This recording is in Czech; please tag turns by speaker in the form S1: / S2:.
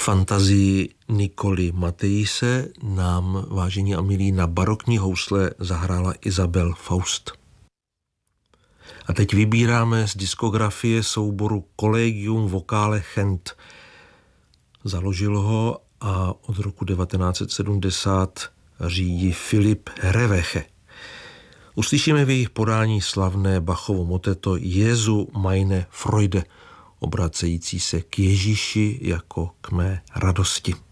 S1: Fantazii Nikoli Matejse nám, vážení a milí, na barokní housle zahrála Isabel Faust. A teď vybíráme z diskografie souboru Collegium Vocale Gent. Založil ho a od roku 1970 řídí Filip Hreveche. Uslyšíme v jejich podání slavné Bachovo moteto Jesu meine Freude, obracející se k Ježíši jako k mé radosti.